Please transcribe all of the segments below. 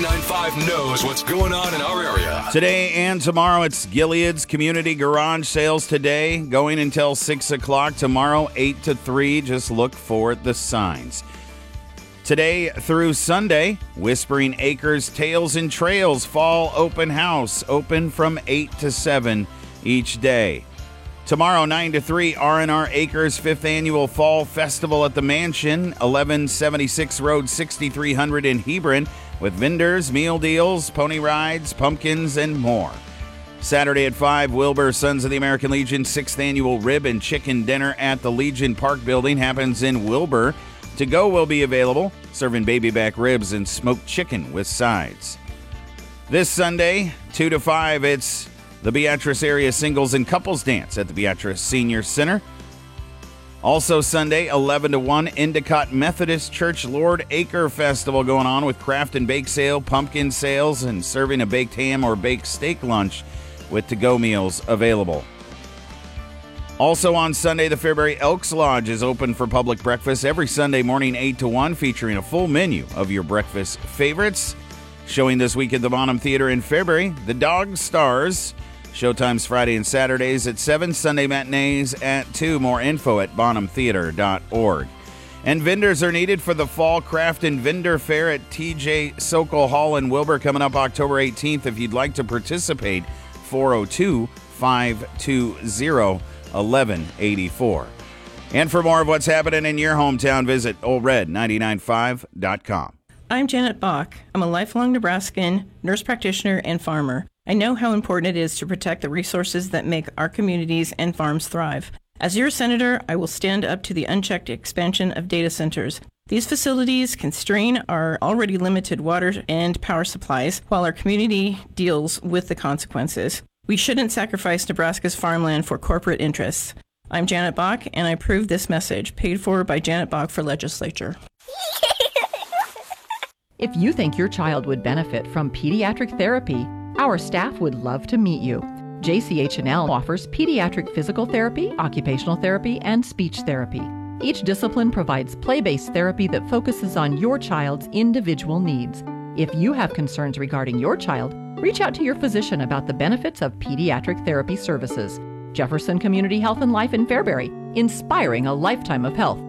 95 knows what's going on in our area. Today and tomorrow, it's Gilead's Community Garage Sales today, going until 6 o'clock. Tomorrow, 8 to 3. Just look for the signs. Today through Sunday, Whispering Acres Tales and Trails Fall Open House, open from 8 to 7 each day. Tomorrow, 9 to 3, R&R Acres 5th Annual Fall Festival at the Mansion, 1176 Road 6300 in Hebron, with vendors, meal deals, pony rides, pumpkins, and more. Saturday at 5, Wilbur Sons of the American Legion 6th Annual Rib and Chicken Dinner at the Legion Park Building happens in Wilbur. To go will be available, serving baby back ribs and smoked chicken with sides. This Sunday, 2 to 5, it's the Beatrice Area Singles and Couples Dance at the Beatrice Senior Center. Also Sunday, 11 to 1, Endicott Methodist Church Lord Acre Festival going on with craft and bake sale, pumpkin sales, and serving a baked ham or baked steak lunch with to-go meals available. Also on Sunday, the Fairbury Elks Lodge is open for public breakfast every Sunday morning 8 to 1, featuring a full menu of your breakfast favorites. Showing this week at the Bonham Theater in Fairbury, The Dog Stars. Showtimes Friday and Saturdays at 7, Sunday matinees at 2. More info at bonhamtheater.org. And vendors are needed for the Fall Craft and Vendor Fair at TJ Sokol Hall in Wilbur coming up October 18th. If you'd like to participate, 402-520-1184. And for more of what's happening in your hometown, visit oldred995.com. I'm Janet Bach. I'm a lifelong Nebraskan, nurse practitioner, and farmer. I know how important it is to protect the resources that make our communities and farms thrive. As your senator, I will stand up to the unchecked expansion of data centers. These facilities can strain our already limited water and power supplies while our community deals with the consequences. We shouldn't sacrifice Nebraska's farmland for corporate interests. I'm Janet Bach, and I approve this message, paid for by Janet Bach for legislature. If you think your child would benefit from pediatric therapy, our staff would love to meet you. JCH&L offers pediatric physical therapy, occupational therapy, and speech therapy. Each discipline provides play-based therapy that focuses on your child's individual needs. If you have concerns regarding your child, reach out to your physician about the benefits of pediatric therapy services. Jefferson Community Health and Life in Fairbury, inspiring a lifetime of health.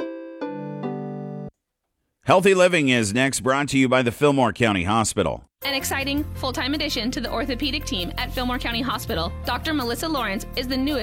Healthy Living is next, brought to you by the Fillmore County Hospital. An exciting full-time addition to the orthopedic team at Fillmore County Hospital, Dr. Melissa Lawrence is the newest